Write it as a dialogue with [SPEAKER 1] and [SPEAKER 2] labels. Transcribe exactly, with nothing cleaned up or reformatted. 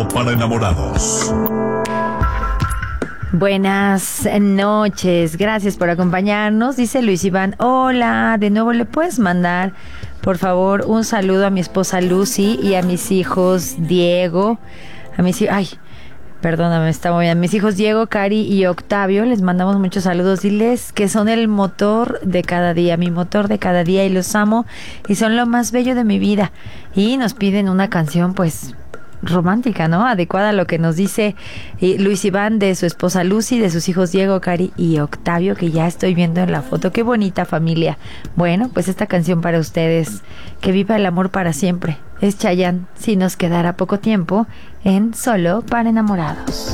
[SPEAKER 1] Para enamorados.
[SPEAKER 2] Buenas noches, gracias por acompañarnos. Dice Luis Iván, hola, de nuevo, ¿le puedes mandar, por favor, un saludo a mi esposa Lucy y a mis hijos Diego? A mis hijos, ay, perdóname, está muy bien. A mis hijos Diego, Cari y Octavio, les mandamos muchos saludos. Diles que son el motor de cada día, mi motor de cada día, y los amo y son lo más bello de mi vida. Y nos piden una canción, pues, romántica, ¿no? Adecuada a lo que nos dice eh, Luis Iván de su esposa Lucy, de sus hijos Diego, Cari y Octavio, que ya estoy viendo en la foto. Qué bonita familia. Bueno, pues esta canción para ustedes. Que viva el amor para siempre. Es Chayanne, si nos quedara poco tiempo, en Solo para Enamorados.